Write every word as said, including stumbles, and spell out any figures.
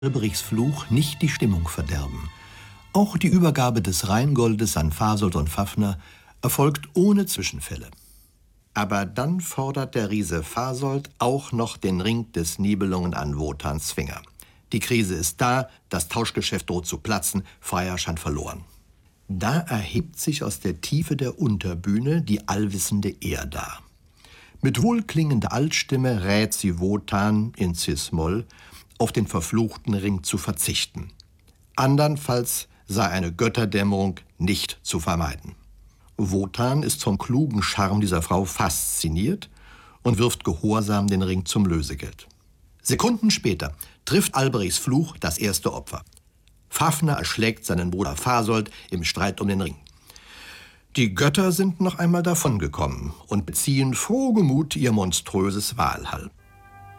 Alberichs Fluch nicht die Stimmung verderben. Auch die Übergabe des Rheingoldes an Fasold und Fafner erfolgt ohne Zwischenfälle. Aber dann fordert der Riese Fasold auch noch den Ring des Nibelungen an Wotans Finger. Die Krise ist da, das Tauschgeschäft droht zu platzen, Freier scheint verloren. Da erhebt sich aus der Tiefe der Unterbühne die allwissende Erda. Mit wohlklingender Altstimme rät sie Wotan in Cis-Moll, auf den verfluchten Ring zu verzichten. Andernfalls sei eine Götterdämmerung nicht zu vermeiden. Wotan ist vom klugen Charme dieser Frau fasziniert und wirft gehorsam den Ring zum Lösegeld. Sekunden später trifft Alberichs Fluch das erste Opfer. Fafner erschlägt seinen Bruder Fasold im Streit um den Ring. Die Götter sind noch einmal davongekommen und beziehen frohgemut ihr monströses Walhall.